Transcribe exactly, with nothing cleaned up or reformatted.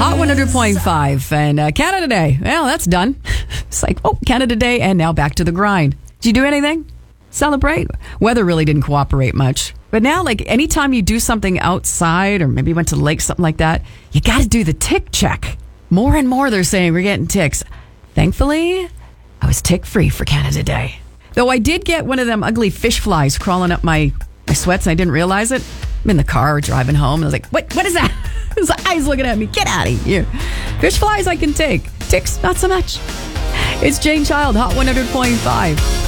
Hot one hundred point five and uh, Canada Day. Well, that's done. It's like, oh, Canada Day, and now back to the grind. Did you do anything? Celebrate? Weather really didn't cooperate much. But now, like, anytime you do something outside or maybe went to the lake, something like that, you got to do the tick check. More and more they're saying we're getting ticks. Thankfully, I was tick-free for Canada Day. Though I did get one of them ugly fish flies crawling up my, my sweats, and I didn't realize it. I'm in the car driving home, and I was like, what? What is that? His eyes looking at me. Get out of here. Fish flies I can take. Ticks, not so much. It's Jane Child, Hot one hundred point five.